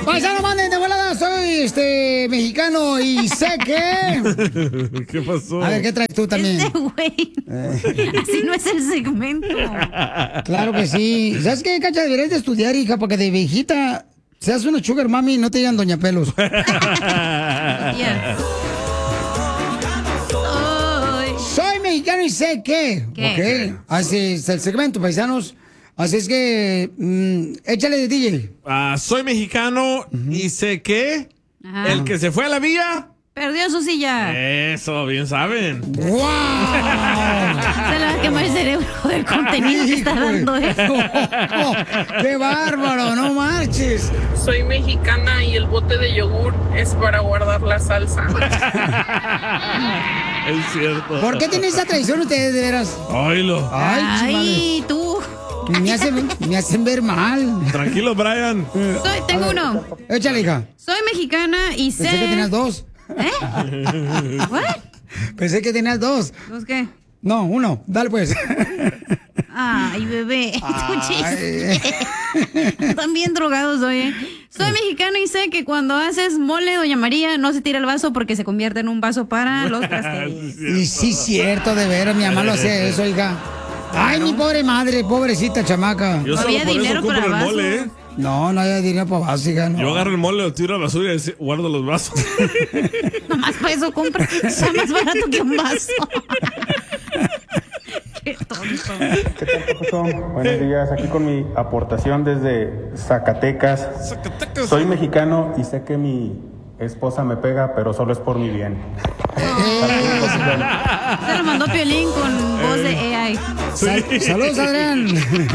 Paisano, manden de volada, soy mexicano y sé que... ¿Qué pasó? A ver, ¿qué traes tú también? Güey. Así no es el segmento. Claro que sí. ¿Sabes qué, Cacha? Deberías de estudiar, hija, para que de viejita seas una sugar mami y no te digan doña pelos. Soy mexicano y sé que... ¿Qué? Ok. Así es el segmento, paisanos. Así es que... échale de DJ. Soy mexicano y sé que Ajá. el que se fue a la vía... Perdió su silla. Eso, bien saben. ¡Wow! Se le va a quemar el cerebro del contenido que está dando eso. ¡Qué bárbaro! ¡No marches! Soy mexicana y el bote de yogur es para guardar la salsa. Es cierto. ¿Por qué tienen esa tradición ustedes, de veras? Oílo. Ay, tú. Me hacen ver mal. Tranquilo, Brian. Tengo uno. Échale, hija. Soy mexicana y sé... Pensé que tenías dos. ¿What? Pensé que tenías dos. ¿Dos qué? No, uno. Dale, pues. Ay, bebé. Están bien drogados hoy, ¿eh? Soy mexicano y sé que cuando haces mole, doña María, no se tira el vaso porque se convierte en un vaso para los trastes. Y sí, cierto, de veras. Mi mamá lo hacía eso, hija. Ay, mi pobre madre, pobrecita chamaca. Yo No solo había por eso dinero compro para el vasos. mole, ¿eh? No había dinero para vaso, hija. No. Yo agarro el mole, lo tiro a la basura y guardo los vasos. Nomás para eso compra. Está más barato que un vaso. Qué tonto. ¿Qué tal, Papuchón? Buenos días, aquí con mi aportación desde Zacatecas. Soy mexicano y sé que mi esposa me pega, pero solo es por mi bien. Se lo mandó Piolín con voz de AI. Saludos, Adrián.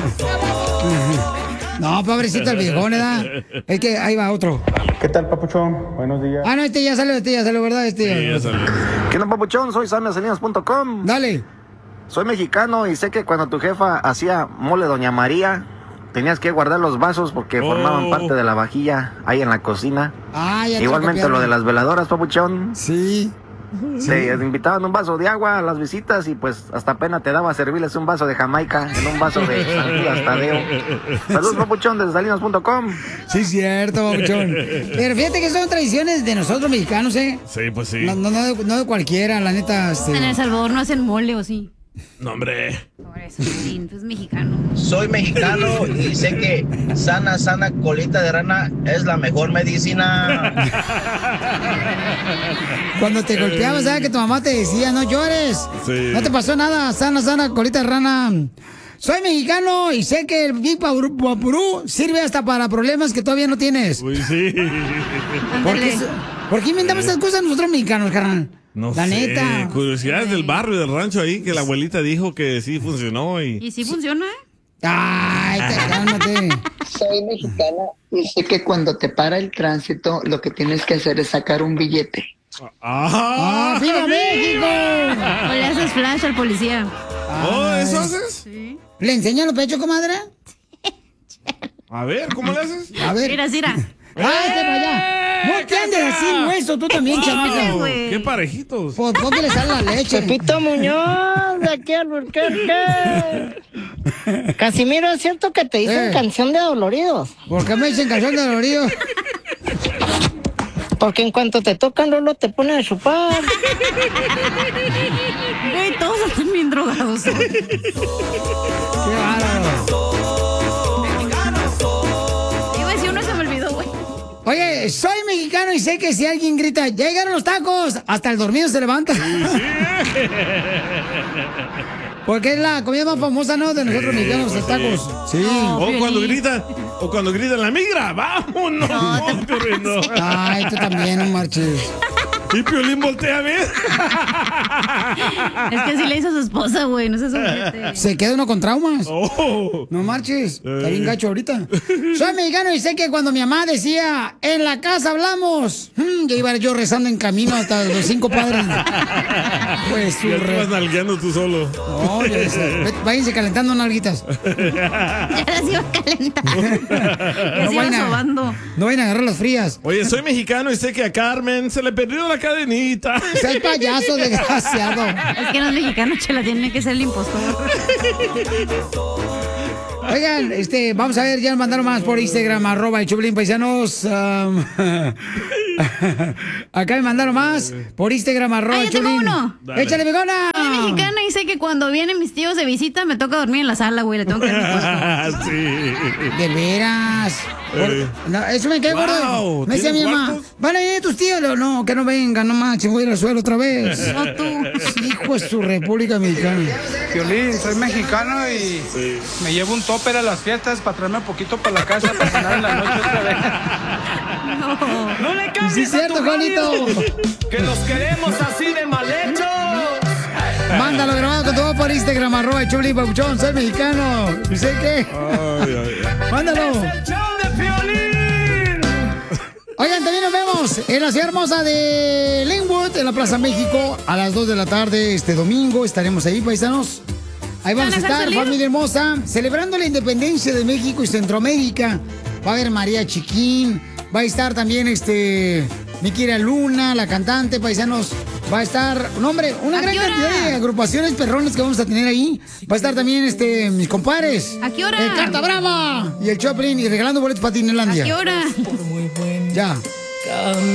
No, pobrecito el viejón, ¿verdad? Es que ahí va otro. ¿Qué tal, Papuchón? Buenos días. Ah, no, este ya salió, ¿verdad? Sí, ya salió. ¿Qué onda, Papuchón? Soy samiasalinas.com. Dale. Soy mexicano y sé que cuando tu jefa hacía mole Doña María, tenías que guardar los vasos porque formaban parte de la vajilla ahí en la cocina. Ah, ya te Igualmente lo de las veladoras, Papuchón. Sí. Te invitaban un vaso de agua a las visitas y pues hasta pena te daba servirles un vaso de Jamaica en un vaso de San Judas Tadeo. Saludos, Papuchón, desde salinas.com. Sí, cierto, babuchón. Pero fíjate que son tradiciones de nosotros mexicanos, ¿eh? Sí, pues sí. No de cualquiera, la neta. En El Salvador no hacen mole, ¿o sí? No, hombre. Por eso, sí, es mexicano. Soy mexicano y sé que sana colita de rana es la mejor medicina. Cuando te golpeabas, ¿sabes que tu mamá te decía, no llores? Sí. No te pasó nada, sana, colita de rana. Soy mexicano y sé que el Big Vaporú sirve hasta para problemas que todavía no tienes. Uy, sí. ¿Por qué inventamos esas cosas nosotros mexicanos, carnal? No La sé, neta. curiosidades del barrio, del rancho ahí, que la abuelita dijo que sí funcionó y... ¿Y sí funciona, eh? Ay, cálmate. Soy mexicana y sé que cuando te para el tránsito, lo que tienes que hacer es sacar un billete. ¡Ah, viva México! O le haces flash al policía. ¿Oh, eso haces? Sí. ¿Le enseñan los pechos, comadre? A ver, ¿cómo le haces? A ver. Mira. ¡Ah, este para allá! No te andes así, hueso, tú también, chamaca. ¡Qué parejitos! ¿Por qué le sale la leche? Pepito Muñoz, de aquí al Burquerque. Casimiro, ¿es cierto que te dicen canción de doloridos? ¿Por qué me dicen canción de doloridos? Porque en cuanto te tocan, Lolo, te ponen a chupar. Güey, todos están bien drogados. ¡Qué bárbaro! Iba a decir uno, se me olvidó, güey. Oye, soy mexicano y sé que si alguien grita, ¡ya llegaron los tacos! Hasta el dormido se levanta. Porque es la comida más famosa, ¿no? De nosotros mexicanos, los tacos. Sí. O cuando gritan la migra, ¡vámonos! Corriendo. Ay, tú también, no marches. Y Piolín voltea a ver. Es que así le hizo a su esposa, güey, no se ojete. Se queda uno con traumas. Oh. No marches. Está bien gacho ahorita. Soy mexicano y sé que cuando mi mamá decía, en la casa hablamos, ya iba yo rezando en camino hasta los 5 padres. Pues Ya te vas nalgueando tú solo. No, ya sé. Váyanse calentando nalguitas. Ya las iba calentando. Ya se iba sobando. No vayan a agarrar las frías. Oye, soy mexicano y sé que a Carmen se le perdió la cadenita. Soy payaso, desgraciado. Es que los mexicanos, chela, tienen que ser el impostor. Oigan, vamos a ver, ya nos mandaron más por Instagram, @el Choplin, paisanos. Acá me mandaron más por Instagram, @el Choplin. Uno. Échale, Begona. Soy mexicana y sé que cuando vienen mis tíos de visita me toca dormir en la sala, güey. Le tengo que dar mi puesto. Sí. De veras. No, eso me cae gordo. Me decía mi mamá, van a ir tus tíos. No, que no vengan, no manches, voy a ir al suelo otra vez. No tú. Hijo de su República Mexicana. Piolín, soy mexicano y me llevo un topper a las fiestas para traerme un poquito para la casa para cenar en la noche otra vez. No le cambies sí, cierto, a tu Juanito. que los queremos así de mal hechos. Mándalo grabado con todo por Instagram, @el Choplin Papuchón, soy mexicano. ¿Y sé qué? Mándalo. Es el show de Piolín. Oigan, también nos vemos en la ciudad hermosa de Linwood, en la Plaza México, a las 2 de la tarde este domingo. Estaremos ahí, paisanos. Ahí vamos a estar, familia hermosa, celebrando la independencia de México y Centroamérica. Va a haber María Chiquín, va a estar también mi querida Luna, la cantante, paisanos. Va a estar, no hombre, una gran cantidad de agrupaciones perrones que vamos a tener ahí. Va a estar también mis compadres. ¿A qué hora? El Carta Brava y el Choplin y regalando boletos para Tinelandia. ¿A qué hora? Ya.